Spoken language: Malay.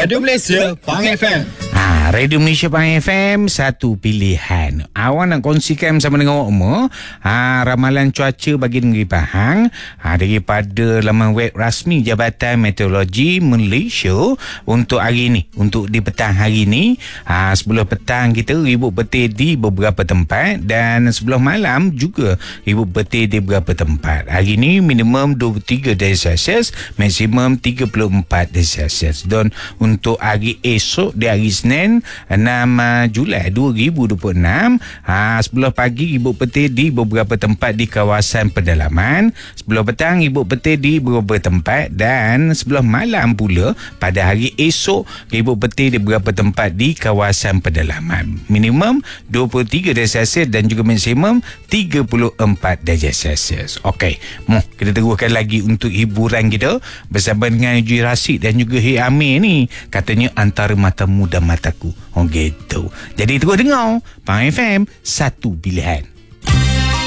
Radio Malaysia Pang FM. Radio Malaysia Pang FM, satu pilihan. Awak nak kongsikan bersama dengan awak ramalan cuaca bagi negeri Pahang daripada laman web rasmi Jabatan Meteorologi Malaysia untuk hari ni, untuk di petang hari ni. 10 petang kita ribut petir di beberapa tempat dan 10 malam juga ribut petir di beberapa tempat. Hari ni minimum 23 darjah Celsius, maksimum 34 darjah Celsius. Dan untuk hari esok di hari Senin 6 Julai 2026, 10 pagi ribut petir di beberapa tempat di kawasan pedalaman, 10 petang ribut petir di beberapa tempat dan 10 malam pula pada hari esok ribut petir di beberapa tempat di kawasan pedalaman. Minimum 23 darjah Celsius dan juga maksimum 34 darjah Celsius. Okey, kita teruskan lagi untuk hiburan kita bersama dengan Haji Rasid dan juga Hei Amir ni. Katanya antara matamu dan mataku. Oh gitu. Jadi terus dengar Pang FM, satu pilihan.